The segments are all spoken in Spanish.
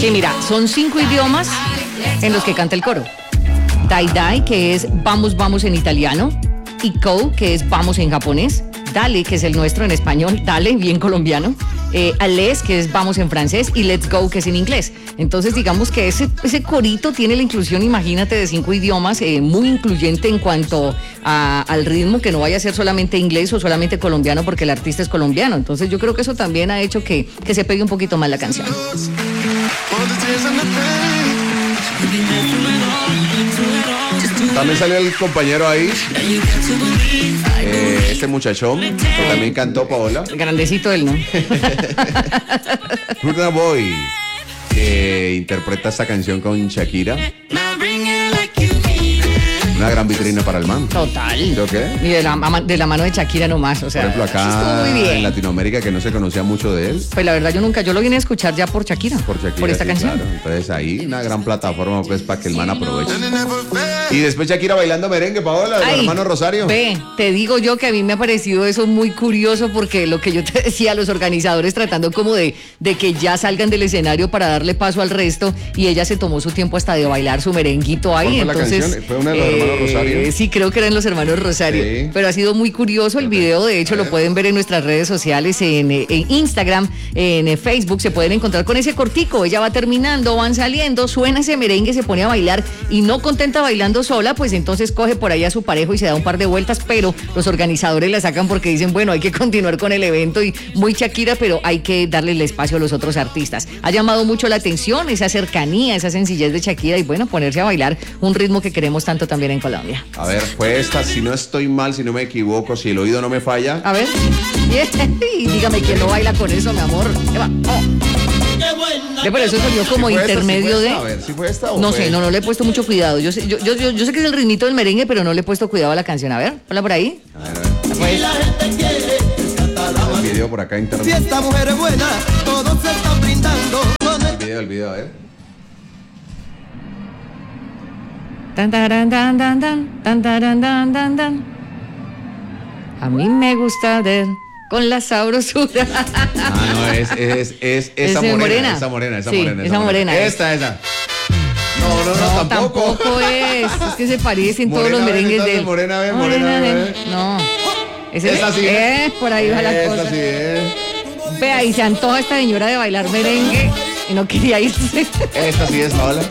Sí, mira, son 5 idiomas en los que canta el coro. Dai Dai, que es vamos, vamos en italiano. Iko, que es vamos en japonés. Dale, que es el nuestro en español. Dale, bien colombiano. Allez, que es vamos en francés. Y Let's Go, que es en inglés. Entonces, digamos que ese corito tiene la inclusión, imagínate, de 5 idiomas, muy incluyente en cuanto al ritmo, que no vaya a ser solamente inglés o solamente colombiano, porque el artista es colombiano. Entonces, yo creo que eso también ha hecho que se pegue un poquito más la canción. También salió el compañero ahí, este muchachón, que también cantó, Paola. Grandecito él, ¿no? Burna Boy, que interpreta esta canción con Shakira. Una gran vitrina para el man. Total. ¿Yo qué? Y de la mano de Shakira nomás, o sea. Por ejemplo, acá muy bien. en Latinoamérica, que no se conocía mucho de él. Pues la verdad yo lo vine a escuchar ya por Shakira. Por esta sí, canción. Claro. Entonces ahí una gran plataforma pues para que el man aproveche. Y después Shakira bailando merengue, Paola, de los hermanos Rosario. Ve, te digo yo que a mí me ha parecido eso muy curioso, porque lo que yo te decía, los organizadores tratando como de que ya salgan del escenario para darle paso al resto, y ella se tomó su tiempo hasta de bailar su merenguito ahí. ¿Cuál fue entonces, la canción? ¿Fue una de los hermanos Rosario? Sí, creo que eran los hermanos Rosario. Sí. Pero ha sido muy curioso el video, de hecho lo pueden ver en nuestras redes sociales, en Instagram, en Facebook, se pueden encontrar con ese cortico. Ella va terminando, van saliendo, suena ese merengue, se pone a bailar, y no contenta bailando sola, pues entonces coge por ahí a su parejo y se da un par de vueltas, pero los organizadores la sacan porque dicen, bueno, hay que continuar con el evento, y muy Shakira, pero hay que darle el espacio a los otros artistas. Ha llamado mucho la atención esa cercanía, esa sencillez de Shakira, y bueno, ponerse a bailar un ritmo que queremos tanto también en Colombia. A ver, fue esta, si no estoy mal, si no me equivoco, si el oído no me falla. A ver, y dígame quién no baila con eso, mi amor. Pero eso salió como intermedio de... A ver, ¿si fue esta o no fue? sé, no le he puesto mucho cuidado. Yo sé que es el ritmito del merengue, pero no le he puesto cuidado a la canción. A ver, ponla por ahí. A ver. El video por acá interno. Si esta mujer es buena, todos se están brindando. El video, a ver. Tan, taran, tan, tan, tan, tan, taran, tan, tan, tan. A mí me gusta ver con la sabrosura. No, es esa morena. Esa morena. Esta. No, tampoco es que se parecen todos los merengues de él. Morena. No. Esa sí es. Por ahí va la cosa. Sí es. Vea, y se antoja esta señora de bailar merengue y no quería irse. Esta sí es, Paola.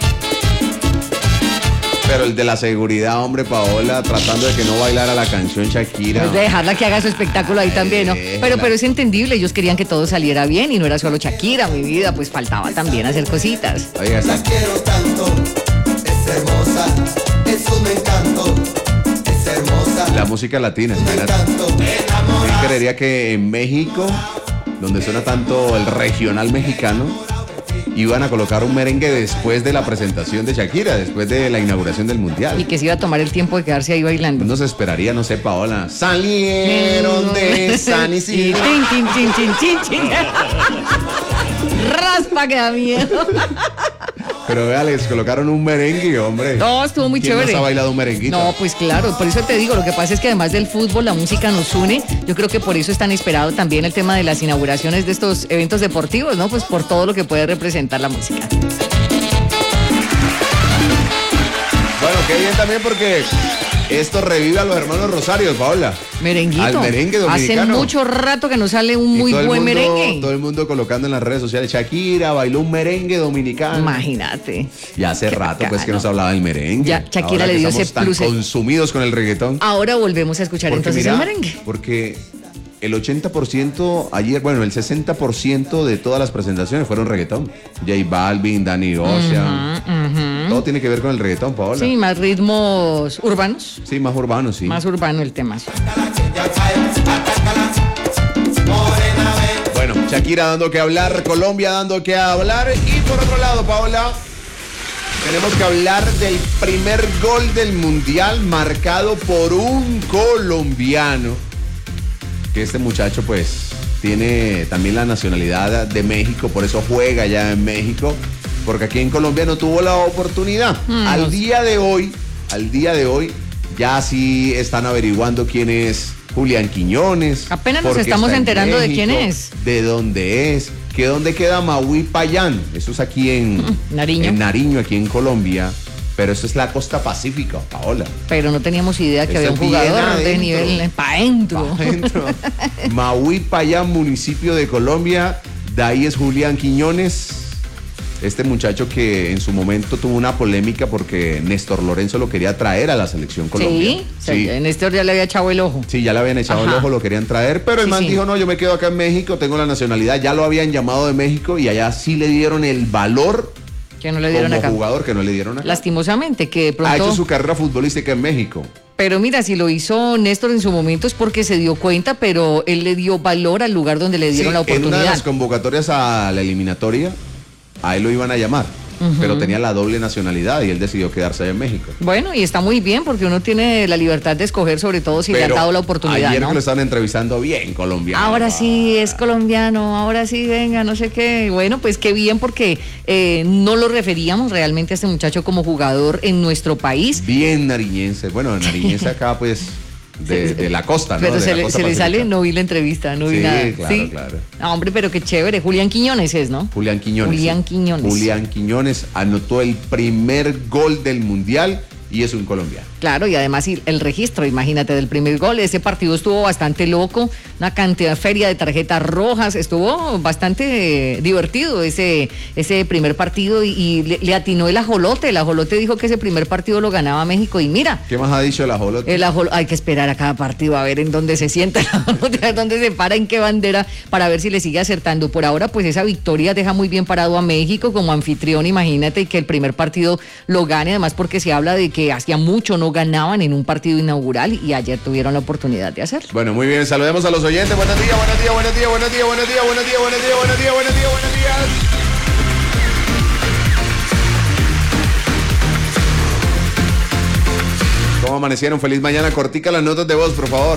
Pero el de la seguridad, hombre, Paola, tratando de que no bailara la canción Shakira. Pues de dejarla que haga su espectáculo ahí también, ¿no? Pero es entendible, ellos querían que todo saliera bien y no era solo Shakira, mi vida, pues faltaba también hacer cositas. Oiga, La quiero tanto, es hermosa, es un encanto, es hermosa. La música latina, yo creería que en México, donde suena tanto el regional mexicano, iban a colocar un merengue después de la presentación de Shakira, después de la inauguración del Mundial. Y que se iba a tomar el tiempo de quedarse ahí bailando. Uno se esperaría, no sé, Paola. Salieron de San Isidro. Chin. Raspa que da miedo. Pero vea, les colocaron un merengue, hombre. No, estuvo muy chévere. ¿Quién nos ha bailado un merenguito? No, pues claro, por eso te digo, lo que pasa es que además del fútbol, la música nos une. Yo creo que por eso es tan esperado también el tema de las inauguraciones de estos eventos deportivos, ¿no? Pues por todo lo que puede representar la música. Bueno, qué bien también, porque esto revive a los hermanos Rosario, Paola. Merenguito. Al merengue dominicano. Hace mucho rato que nos sale un muy buen merengue. Todo el mundo colocando en las redes sociales, Shakira bailó un merengue dominicano. Imagínate. Ya hace rato pues que nos hablaba del merengue. Ya Shakira le dio ese plus. Tan consumidos con el reggaetón. Ahora volvemos a escuchar entonces el merengue. Porque el 80% ayer, bueno, el 60% de todas las presentaciones fueron reggaetón. J Balvin, Danny Ocean. Todo tiene que ver con el reggaetón, Paola. Sí, más ritmos urbanos. Sí, más urbanos, sí. Más urbano el tema. Bueno, Shakira dando que hablar, Colombia dando que hablar. Y por otro lado, Paola, tenemos que hablar del primer gol del Mundial marcado por un colombiano. Que este muchacho pues tiene también la nacionalidad de México, por eso juega ya en México, porque aquí en Colombia no tuvo la oportunidad. Al día de hoy, ya sí están averiguando quién es Julián Quiñones. Apenas nos estamos enterando de quién es. De dónde es. que dónde queda Maui Payán. Eso es aquí en Nariño. En Nariño, aquí en Colombia. Pero eso es la costa pacífica, Paola. Pero no teníamos idea que Eso había un es bien jugador de adentro. nivel para adentro. Maui Payán, municipio de Colombia. De ahí es Julián Quiñones. Este muchacho que en su momento tuvo una polémica porque Néstor Lorenzo lo quería traer a la selección colombiana. Sí, Néstor ya le había echado el ojo. Sí, ya le habían echado el ojo, lo querían traer, pero el man dijo, no, yo me quedo acá en México, tengo la nacionalidad, ya lo habían llamado de México y allá sí le dieron el valor Que no le dieron como acá. jugador que no le dieron acá. Lastimosamente, que de pronto... Ha hecho su carrera futbolística en México. Pero mira, si lo hizo Néstor en su momento es porque se dio cuenta, pero él le dio valor al lugar donde le dieron la En una de oportunidad. las convocatorias a la eliminatoria, a él lo iban a llamar, pero tenía la doble nacionalidad y él decidió quedarse allá en México. Bueno, y está muy bien porque uno tiene la libertad de escoger, sobre todo si le han Pero dado la oportunidad, ayer ¿no? que lo estaban entrevistando, bien colombiano. Ahora sí es colombiano, ahora sí venga, no sé qué. Bueno, pues qué bien porque no lo referíamos realmente a este muchacho como jugador en nuestro país. Bien nariñense. Bueno, nariñense acá pues de la costa, ¿no? Pero De se la le costa sale, pacífica. no vi la entrevista, no vi Sí, nada. claro, claro. Ah, hombre, pero qué chévere. Julián Quiñones es, ¿no? Julián Quiñones. Julián Quiñones. Julián Quiñones anotó el primer gol del Mundial y es un colombiano. Claro, y además el registro, imagínate, del primer gol. Ese partido estuvo bastante loco, una cantidad de feria de tarjetas rojas, estuvo bastante divertido ese primer partido y le atinó el ajolote. El ajolote dijo que ese primer partido lo ganaba México y mira. ¿Qué más ha dicho el ajolote? Hay que esperar a cada partido a ver en dónde se sienta el ajolote, a ver dónde se para, en qué bandera, para ver si le sigue acertando. Por ahora, pues esa victoria deja muy bien parado a México como anfitrión, imagínate, y que el primer partido lo gane, además porque se habla de que hacía mucho no ganaban en un partido inaugural y ayer tuvieron la oportunidad de hacerlo. Bueno, muy bien, saludemos a los oyentes. Buenos días, buenos días, buenos días, buenos días, buenos días, buenos días, buenos días, buenos días, buenos días, buenos días. ¿Cómo amanecieron? Feliz mañana. Cortica las notas de voz, por favor.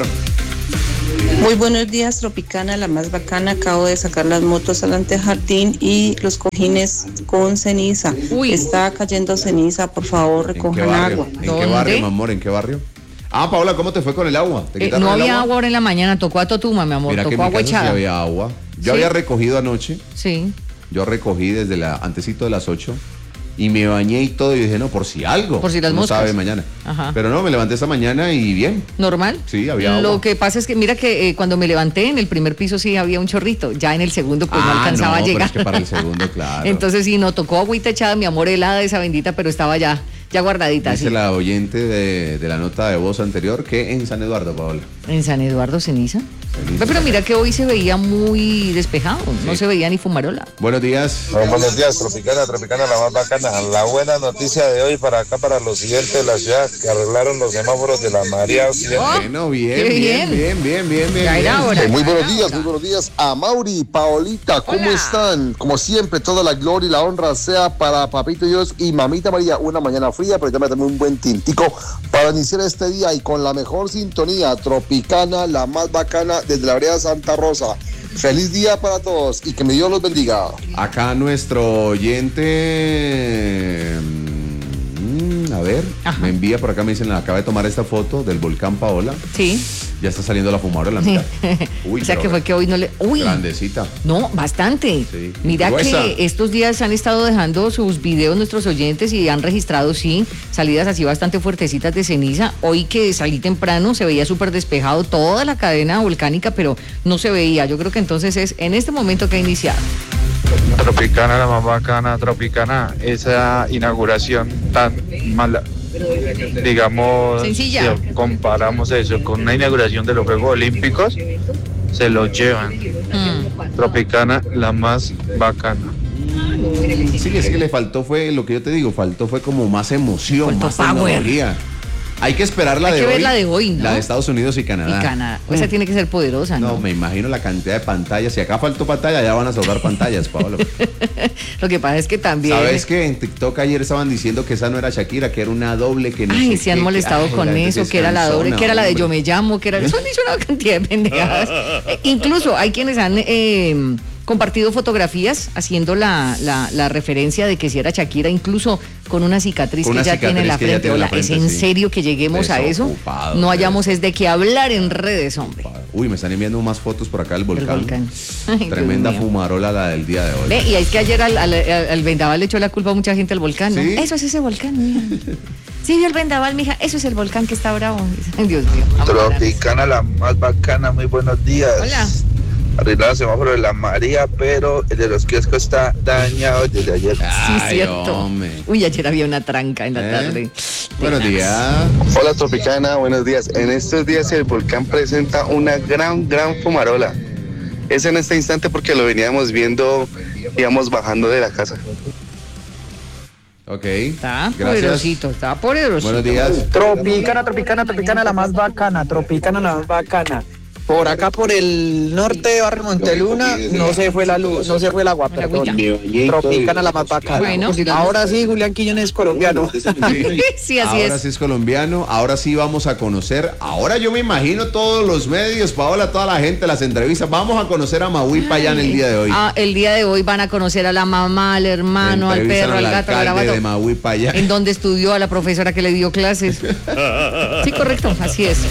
Muy buenos días, Tropicana, la más bacana. Acabo de sacar las motos al antejardín y los cojines con ceniza. Uy. Está cayendo ceniza, por favor, recojan agua. ¿En qué ¿Dónde? barrio, mi amor? ¿En qué barrio? Ah, Paola, ¿cómo te fue con el agua? ¿Te quitaron No el había agua ahora en la mañana, tocó a Totuma, mi amor, Mira que en tocó mi agua casa sí echada. había agua. Yo ¿Sí? había recogido anoche. Sí. Yo recogí desde antesito de las 8 y me bañé y todo y dije, no, por si algo. Por si las uno moscas. sabe mañana. Ajá. Pero no, me levanté esta mañana y bien. ¿Normal? Sí, había agua. Lo que pasa es que mira que cuando me levanté en el primer piso sí había un chorrito, ya en el segundo pues no alcanzaba a pero llegar. es que para el segundo, claro. Entonces sí, no tocó agüita echada, mi amor, helada esa bendita, pero estaba ya guardadita. Dice Así. la oyente de la nota de voz anterior que en San Eduardo, Paola. ¿En San Eduardo ceniza? Ceniza. Pero mira que hoy se veía muy despejado, no se veía ni fumarola. Buenos días. Buenos días, Tropicana, la más bacana. La buena noticia de hoy para acá, para los siguientes de la ciudad, que arreglaron los semáforos de la María Occidente. Bueno, bien, qué bien. Ya era hora. Muy buenos días a Mauri, Paolita, ¿cómo Hola. están? Como siempre, toda la gloria y la honra sea para Papito Dios y Mamita María. Una mañana fría, pero ya me tomé un buen tintico para iniciar este día y con la mejor sintonía, Tropicana, la más bacana desde la vereda Santa Rosa. Feliz día para todos y que mi Dios los bendiga. Acá nuestro oyente, a ver, Ajá. me envía por acá, me dicen, acaba de tomar esta foto del volcán Paola. Sí. Ya está saliendo la fumadora en la mitad. Uy, O sea pero que fue que hoy no le... Uy. grandecita. No, bastante. Sí. Mira Gruesa. que estos días han estado dejando sus videos nuestros oyentes y han registrado, sí, salidas así bastante fuertecitas de ceniza. Hoy que salí temprano se veía súper despejado toda la cadena volcánica, pero no se veía. Yo creo que entonces es en este momento que ha iniciado. Tropicana, la más bacana, Tropicana, esa inauguración tan mala, digamos, Sencilla. si comparamos eso con una inauguración de los Juegos Olímpicos, se lo llevan. Tropicana, la más bacana. Sí, es que le faltó fue, lo que yo te digo, faltó fue como más emoción, Faltó más power. tecnología. Hay que esperar la Hay de que hoy. ver la de hoy, ¿no? La de Estados Unidos y Y Canadá. Canadá. O sea, tiene que ser poderosa, ¿no? No, me imagino la cantidad de pantallas. Si acá faltó pantalla, ya van a sobrar pantallas, Pablo. Lo que pasa es que también... ¿Sabes que en TikTok ayer estaban diciendo que esa no era Shakira, que era una doble, que no Ay, sé se han qué, molestado ay, con la gente eso, sí que era la doble, cansona, que era la de hombre. Yo Me Llamo, que era... Eso han dicho una cantidad de pendejadas. Incluso hay quienes han compartido fotografías haciendo la referencia de que si era Shakira, incluso con una cicatriz Con que una ya tiene en la cicatriz que ya frente. tiene en la Hola, ¿es frente, en sí. serio que lleguemos a eso? Desocupado, No hayamos es de qué hablar en redes, hombre. Uy, me están enviando más fotos por acá del volcán. El volcán. Ay, Tremenda Dios mío. fumarola la del día de hoy. Ve, y es que ayer al vendaval le echó la culpa a mucha gente al volcán, ¿no? ¿Sí? Eso es ese volcán, mija. Sí, vio el vendaval, mija, eso es el volcán que está bravo. Ay, Dios mío. Tropicana, la más bacana, muy buenos días. Hola. Arreglado el semáforo de la María, pero el de los kioscos está dañado desde ayer. Sí, Ay, cierto. hombre. Uy, ayer había una tranca en la tarde. Buenos Tenaz. días. Hola Tropicana, buenos días. En estos días el volcán presenta una gran fumarola. Es en este instante porque lo veníamos viendo, íbamos bajando de la casa. Ok. Está Gracias. poderosito, está poderosito. Buenos días. Tropicana, la más bacana, Tropicana, la más bacana. Por acá, por el norte de Barrio Monteluna, no se fue la luz, no se fue el agua, perdón. Tropicana, la más bacana. Bueno. Ahora sí, Julián Quiñones es colombiano. Sí, así Ahora es. sí es colombiano, ahora sí vamos a conocer, ahora yo me imagino todos los medios, Paola, toda la gente, las entrevistas, vamos a conocer a Maui Payán el día de hoy. El día de hoy van a conocer a la mamá, al hermano, al Entrevistan perro, al gato, al alcalde de garabato. Maui Payán. En donde estudió a la profesora que le dio clases. Sí, correcto, así es.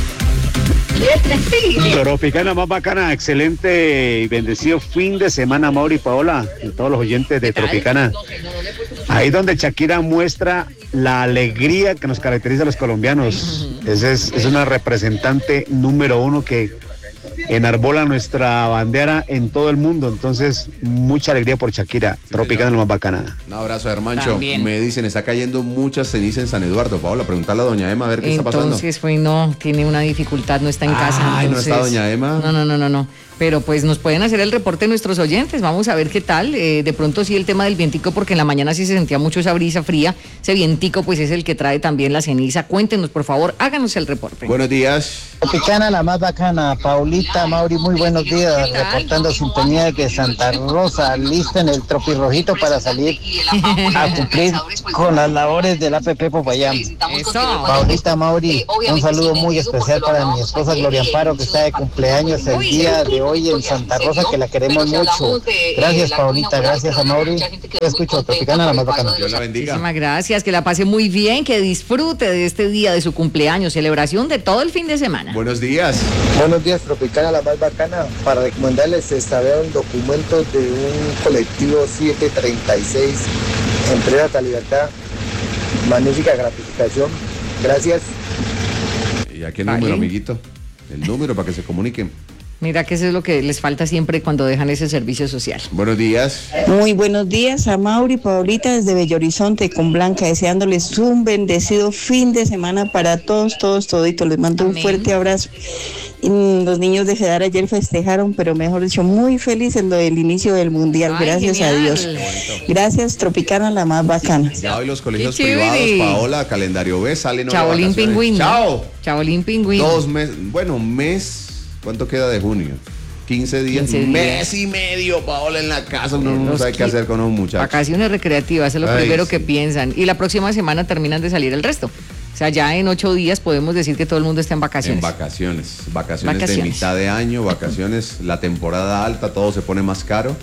Tropicana más bacana, excelente y bendecido fin de semana, Mauri y Paola, y todos los oyentes de Tropicana. Ahí donde Shakira muestra la alegría que nos caracteriza a los colombianos. Es una representante número uno que enarbola nuestra bandera en todo el mundo. Entonces, mucha alegría por Shakira. Tropicana la más bacana. Un abrazo, Hermancho. También. Me dicen, está cayendo mucha ceniza en San Eduardo. Paola, preguntarle a doña Emma a ver qué está pasando. Entonces, pues no, tiene una dificultad, no está en casa. Ay, ¿no entonces- está doña Emma? No. Pero pues nos pueden hacer el reporte nuestros oyentes, vamos a ver qué tal. De pronto sí el tema del vientico, porque en la mañana sí se sentía mucho esa brisa fría. Ese vientico pues es el que trae también la ceniza. Cuéntenos, por favor, háganos el reporte. Buenos días. Tropicana, la más bacana. Paulita, Mauri, muy buenos días. ¿Qué tal? Reportando sintonía de Santa Rosa, lista en el tropirrojito para salir a cumplir con las labores del APP Popayán. Eso. Paulita, Mauri, un saludo muy especial para mi esposa Gloria Amparo, que está de cumpleaños el día de hoy en Santa Rosa, que la queremos mucho. Gracias, Paulita, gracias a Mauri. Te escucho, Tropicana, la más bacana. Dios la bendiga. Muchísimas gracias, que la pase muy bien, que disfrute de este día de su cumpleaños, celebración de todo el fin de semana. Buenos días. Buenos días, Tropicana, la más bacana. Para recomendarles, extraviaron documentos de un colectivo 736 en plena Libertad. Magnífica gratificación. Gracias. ¿Y a qué Vale. número, amiguito? El número para que se comuniquen. Mira que eso es lo que les falta siempre cuando dejan ese servicio social. Buenos días. Muy buenos días a Mauri y Paulita desde Bello Horizonte con Blanca, deseándoles un bendecido fin de semana para todos, toditos. Les mando un Amén. fuerte abrazo. Y, los niños de Jedar ayer festejaron, pero mejor dicho, muy felices en lo del inicio del Mundial. Ay, Gracias genial. a Dios. Gracias, Tropicana, la más bacana. Ya hoy los colegios Qué chévere. privados, Paola, calendario B, salen hoy de Chabolín vacaciones. Pingüín. ¿no? Chao. Chabolín Pingüín. 2 meses, bueno, mes, ¿cuánto queda de junio? 15 días. 15 días. Mes y medio, Paola, en la casa, uno no Los sabe qué hacer con un muchacho. Vacaciones recreativas, es lo Ay, primero sí. que piensan. Y la próxima semana terminan de salir el resto. O sea, ya en 8 días podemos decir que todo el mundo está en En vacaciones. vacaciones de mitad de año, vacaciones, la temporada alta, todo se pone más caro.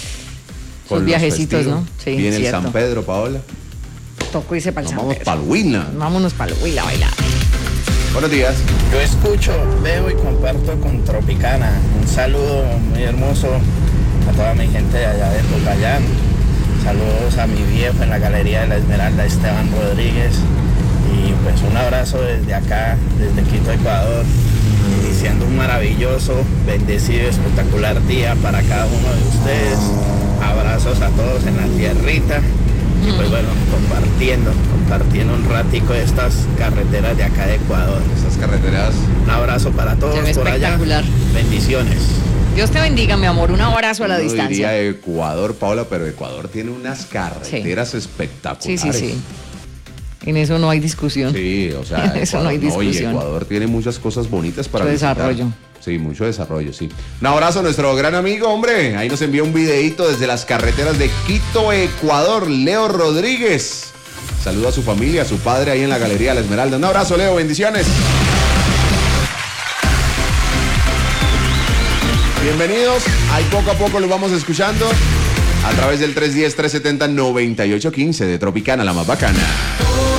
Con los viajecitos, festivos. ¿no? Sí, Viene el cierto. San Pedro, Paola. Tocó irse para el Nos San vamos Pedro. para el Huila. Vámonos para el Huila a bailar. Buenos días. Yo escucho, veo y comparto con Tropicana. Un saludo muy hermoso a toda mi gente de allá de Popayán. Saludos a mi viejo en la Galería de la Esmeralda, Esteban Rodríguez. Y pues un abrazo desde acá, desde Quito, Ecuador. Iniciando un maravilloso, bendecido, espectacular día para cada uno de ustedes. Abrazos a todos en la tierrita. Y pues bueno, compartiendo un ratico de estas carreteras de acá de Ecuador. Estas carreteras. Un abrazo para todos Se ve por allá. espectacular. Bendiciones. Dios te bendiga, mi amor. Un abrazo a la Uno distancia. diría Ecuador, Paola, pero Ecuador tiene unas carreteras Sí, espectaculares. sí. En eso no hay discusión. Sí, o sea, Eso no hay y discusión. Ecuador tiene muchas cosas bonitas para Mucho visitar. desarrollo. Sí, mucho desarrollo, sí. Un abrazo a nuestro gran amigo, hombre. Ahí nos envió un videíto desde las carreteras de Quito, Ecuador, Leo Rodríguez. Saludo a su familia, a su padre ahí en la Galería La Esmeralda. Un abrazo, Leo, bendiciones. Bienvenidos, ahí poco a poco los vamos escuchando a través del 310-370-9815 de Tropicana, la más bacana.